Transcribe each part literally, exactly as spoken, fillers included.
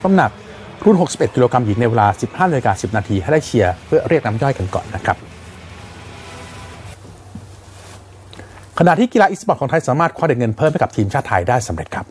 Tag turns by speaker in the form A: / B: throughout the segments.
A: น้ำหนักรุ่นหกสิบเอ็ดกิโลกรัมหญิงในเวลา สิบห้านาฬิกาสิบนาทีให้ได้เชียร์เพื่อเรียกน้ำย่อยกันก่อนนะครับขณะที่กีฬาอีสปอร์ตของไทยสามารถคว้าเหรียญเงินเพิ่มให้กับทีมชาติไทยได้สำเร็จครับ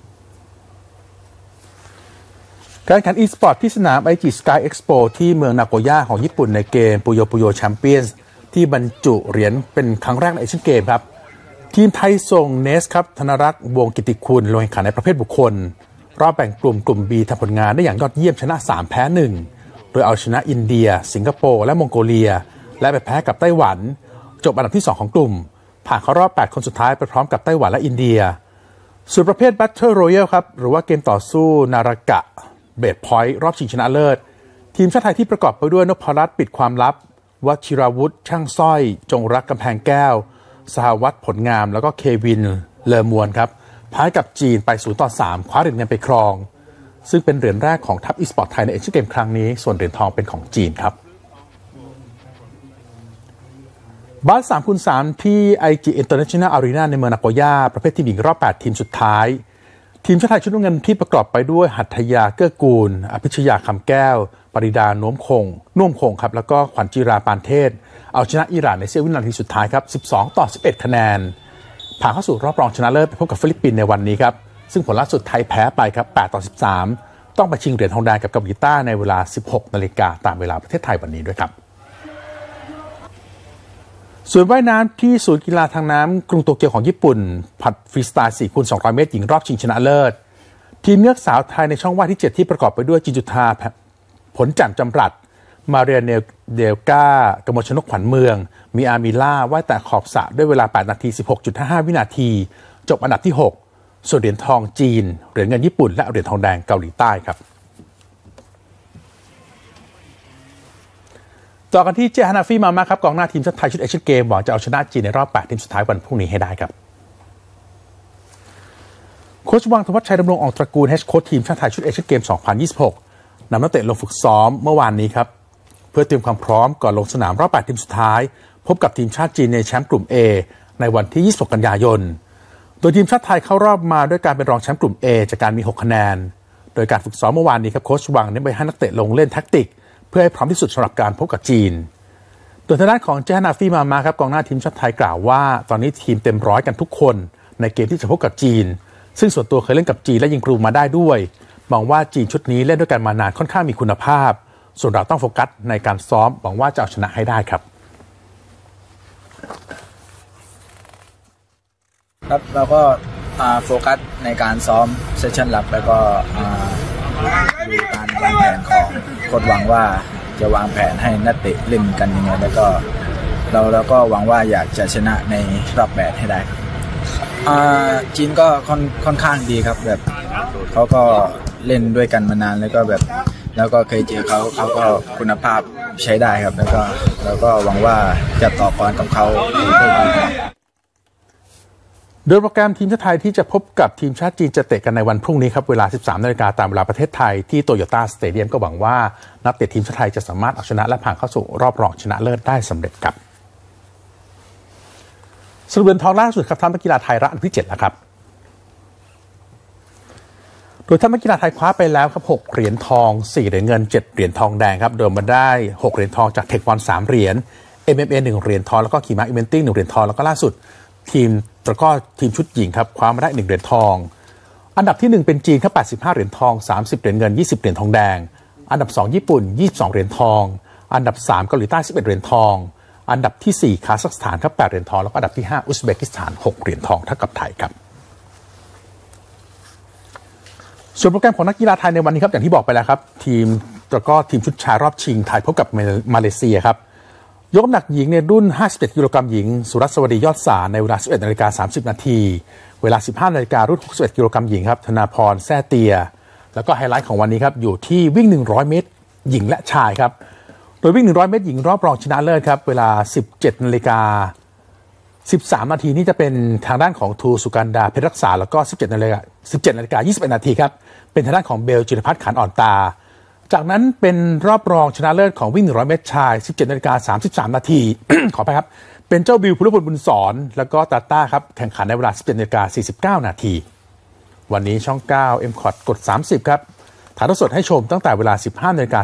A: การแข่งขันอีสปอร์ตที่สนามไอจิสกายเอ็กซ์โปที่เมืองนาโกย่าของญี่ปุ่นในเกมปุโยปุโยแชมเปี้ยนส์ที่บรรจุเหรียญเป็นครั้งแรกในเอเชียนเกมครับทีมไทยส่งเนสครับธนรักษ์วงศ์กิติคุณลงแข่งขันในประเภทบุคคลรอบแบ่งกลุ่มกลุ่ม B ทำผลงานได้อย่างยอดเยี่ยมชนะสามแพ้หนึ่งโดยเอาชนะอินเดียสิงคโปร์และมองโกเลียและไปแพ้กับไต้หวันจบอันดับที่สองของกลุ่มผ่านเข้ารอบแปดคนสุดท้ายไปพร้อมกับไต้หวันและอินเดียส่วนประเภท Battle Royale ครับหรือว่าเกมต่อสู้นารากะเบสพอยต์รอบชิงชนะเลิศทีมชาติไทยที่ประกอบไปด้วยนพรัตน์ปิดความลับวชิราวุธช่างสร้อยจงรักกำแพงแก้วสหวัฒน์ผลงามแล้วก็เควินเลอมวนครับแพ้กับจีนไปศูนย์ต่อสามคว้าเหรียญเงินไปครองซึ่งเป็นเหรียญแรกของทัพอีสปอร์ตไทยในเอเชียนเกมครั้งนี้ส่วนเหรียญทองเป็นของจีนครับบาสสามคูณสามที่ ไอ จี International Arena ในเมืองนาโกย่าประเภททีมหญิงรอบแปดทีมสุดท้ายทีมชาติไทยชุดน้ำเงินที่ประกอบไปด้วยหัตถยาเกื้อกูลอภิชยาคำแก้วปริดาโน้มคงน่วมคงครับแล้วก็ขวัญจิราปานเทศเอาชนะอิหร่านในเสี้ยววินาทีสุดท้ายครับสิบสองต่อสิบเอ็ดคะแนนผ่านเข้าสู่รอบรองชนะเลิศไปพบกับฟิลิปปินส์ในวันนี้ครับซึ่งผลล่าสุดไทยแพ้ไปครับแปดต่อสิบสามต้องไปชิงเหรียญทองแดงกับเกาหลีใต้ในเวลา สิบหกนาฬิกาตามเวลาประเทศไทยวันนี้ด้วยครับส่วนว่ายน้ำที่ศูนย์กีฬาทางน้ำกรุงโตเกียวของญี่ปุ่นผัดฟรีสไตล์ สี่คูณสองร้อย เมตรหญิงรอบชิงชนะเลิศทีมเงือกสาวไทยในช่องว่ายที่เจ็ดที่ประกอบไปด้วยจินจุธาผลจันทร์จำรัดมาเรียเนลเดลกากมลชนกขวัญเมืองมีอามิล่าว่ายแต่ขอบสระด้วยเวลาแปดนาที สิบหกจุดห้าห้า วินาทีจบอันดับที่หกส่วนเหรียญทองจีนเหรียญเงินญี่ปุ่นและเหรียญทองแดงเกาหลีใต้ครับต่อกันที่เจฮานาฟีมามาครับกองหน้าทีมชาติไทยชุดเอเชียนเกมหวังจะเอาชนะจีนในรอบแปดทีมสุดท้ายวันพรุ่งนี้ให้ได้ครับโค้ชวังธวัชชัยดำรงออกตระกูลเฮดโค้ชทีมชาติไทยชุดเอเชียนเกมสองพันยี่สิบหกนำนักเตะลงฝึกซ้อมเมื่อวานนี้ครับเพื่อเตรียมความพร้อมก่อนลงสนามรอบแปดทีมสุดท้ายพบกับทีมชาติจีนในแชมป์กลุ่ม A ในวันที่ยี่สิบหกกันยายนโดยทีมชาติไทยเข้ารอบมาด้วยการเป็นรองแชมป์กลุ่ม A จากการมีหกคะแนนโดยการฝึกซ้อมเมื่อวานนี้ครับโค้ชวังเน้นไปให้นักเตะลงเล่นแท็กติกเพื่อให้พร้อมที่สุดสำหรับการพบกับจีนโดยทางด้านของเจฮานาฟีมามาครับกองหน้าทีมชาติไทยกล่าวว่าตอนนี้ทีมเต็มร้อยกันทุกคนในเกมที่จะพบกับจีนซึ่งส่วนตัวเคยเล่นกับจีนและยิงกรูมาได้ด้วยมองว่าจีนชุดนี้เล่นด้วยกันมานานค่อนข้างมีคุณภาพส่วนเราต้องโฟกัสในการซ้อมหวังว่าจะเอาชนะให้ได้ครับ
B: ครับเราก็โฟกัสในการซ้อมเซสชั่นหลักแล้วก็ดูการวางแผนของโค้ชหวังว่าจะวางแผนให้นักเตะเล่นกันยังไงแล้วก็เราแล้วก็หวังว่าอยากจะชนะในรอบแปดให้ได้จีนก็ค่อนค่อนข้างดีครับแบบเขาก็เล่นด้วยกันมานานแล้วก็แบบแล้วก็เคยเจอเขาเขาก็คุณภาพใช้ได้ครับแล้วก็แล้วก็หวังว่าจะต่อกรกับเขาได้ดี
A: โดยโปรแกรมทีมชาติไทยที่จะพบกับทีมชาติจีนจะเตะกันในวันพรุ่งนี้ครับเวลา สิบสามนาฬิกาตามเวลาประเทศไทยที่โตโยต้าสเตเดียมก็หวังว่านักเตะทีมชาติไทยจะสามารถเอาชนะและผ่านเข้าสู่รอบรองชนะเลิศได้สำเร็จครับสรุปเหรียญทองล่าสุดครับทัพนักกีฬาไทยรังอันดับที่เจ็ดแล้วครับโดยทัพนักกีฬาไทยคว้าไปแล้วครับหกเหรียญทองสี่เหรียญเงินเจ็ดเหรียญทองแดงครับโดยมาได้หกเหรียญทองจากเทคบอลสามเหรียญ เอ็ม เอ็ม เอ หนึ่งเหรียญทองแล้วก็ขี่ม้าอีเวนติ้งหนึ่งเหรียญทองแล้วก็ล่าสุดทีมตะกร้อทีมชุดหญิงครับคว้ามาได้หนึ่งเหรียญทองอันดับที่หนึ่งเป็นจีนครับแปดสิบห้าเหรียญทองสามสิบเหรียญเงินยี่สิบเหรียญทองแดงอันดับสองญี่ปุ่นยี่สิบสองเหรียญทองอันดับสามเกาหลีใต้สิบเอ็ดเหรียญทองอันดับที่สี่คาซัคสถานครับแปดเหรียญทองแล้วก็อันดับที่ห้าอุซเบกิสถานหกเหรียญทองเท่ากับไทยครับส่วนโปรแกรมของนักกีฬาไทยในวันนี้ครับอย่างที่บอกไปแล้วครับทีมตะกร้อทีมชุดชายรอบชิงไทยพบกับมาเลเซียครับยกน้ำหนักหญิงในรุ่นห้าสิบเอ็ดกิโลกรัมหญิงสุรัตน์สวัสดียอดสารในเวลา สิบเอ็ดนาฬิกาสามสิบนาทีเวลา สิบห้านาฬิการุ่นหกสิบเอ็ดกิโลกรัมหญิงครับธนาพรแซ่เตียแล้วก็ไฮไลท์ของวันนี้ครับอยู่ที่วิ่งหนึ่งร้อยเมตรหญิงและชายครับโดยวิ่งหนึ่งร้อยเมตรหญิงรอบรองชนะเลิศครับเวลา สิบเจ็ดนาฬิกาสิบสามนาทีนี่จะเป็นทางด้านของทูสุกันดาเพชรรักษาแล้วก็ สิบเจ็ดนาฬิกาสิบเจ็ดนาฬิกายี่สิบเอ็ดนาทีครับเป็นทางด้านของเบลจิรพัฒน์ขันอ่อนตาจากนั้นเป็นรอบรองชนะเลิศของวิ่งหนึ่งร้อยเมตรชาย สิบเจ็ดนาฬิกาสามสิบสามนาที ขอไปครับเป็นเจ้าบิวพุทธพลบุญสอนแล้วก็ตาต้าครับแข่งขันในเวลา สิบเจ็ดนาฬิกาสี่สิบเก้านาทีวันนี้ช่องเก้า เอ็ม ซี โอ ที กดสามสิบครับถ่ายทอดสดให้ชมตั้งแต่เวลา สิบห้านาฬิกา